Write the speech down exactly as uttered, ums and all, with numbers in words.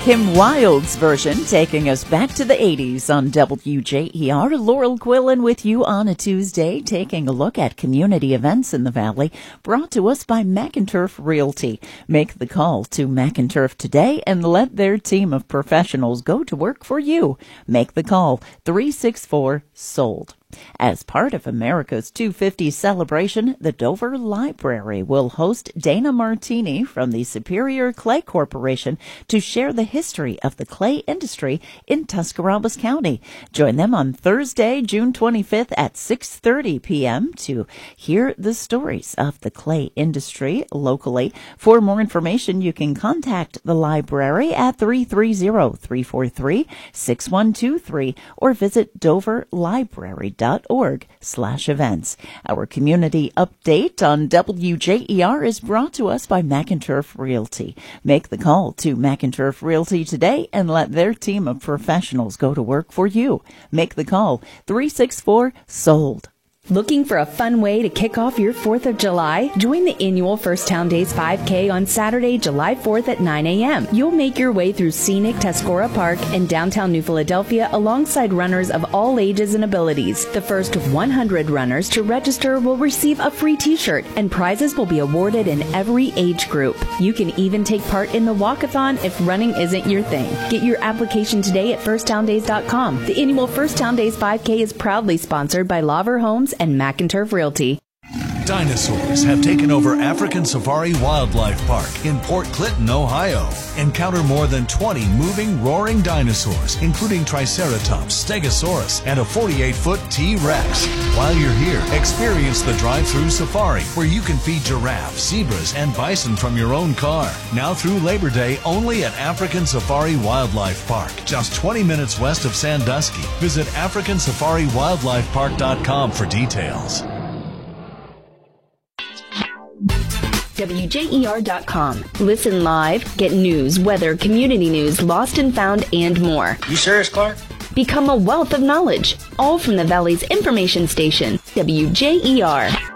Kim Wilde's version, taking us back to the eighties on W J E R. Laurel Quillen with you on a Tuesday, taking a look at community events in the Valley, brought to us by McInturf Realty. Make the call to McInturf today and let their team of professionals go to work for you. Make the call, three six four, SOLD. As part of America's two fifty celebration, the Dover Library will host Dana Martini from the Superior Clay Corporation to share the history of the clay industry in Tuscarawas County. Join them on Thursday, June twenty-fifth at six thirty p.m. to hear the stories of the clay industry locally. For more information, you can contact the library at three three zero, three four three, six one two three or visit dover library dot org slash events. Our community update on W J E R is brought to us by McInturf Realty. Make the call to McInturf Realty today and let their team of professionals go to work for you. Make the call, three six four, SOLD. Looking for a fun way to kick off your fourth of July? Join the annual First Town Days five K on Saturday, July fourth at nine a.m. You'll make your way through scenic Tuscarora Park and downtown New Philadelphia alongside runners of all ages and abilities. The first one hundred runners to register will receive a free t-shirt, and prizes will be awarded in every age group. You can even take part in the walkathon if running isn't your thing. Get your application today at first town days dot com. The annual First Town Days five K is proudly sponsored by Laver Homes and McInturf Realty. Dinosaurs have taken over African Safari Wildlife Park in Port Clinton, Ohio. Encounter more than twenty moving, roaring dinosaurs, including Triceratops, Stegosaurus, and a forty-eight foot T-Rex. While you're here, experience the drive-through safari, where you can feed giraffes, zebras, and bison from your own car. Now through Labor Day, only at African Safari Wildlife Park, just twenty minutes west of Sandusky. Visit african safari wildlife park dot com for details. W J E R dot com. Listen live, get news, weather, community news, lost and found, and more. You serious, Clark? Become a wealth of knowledge, all from the Valley's information station, W J E R.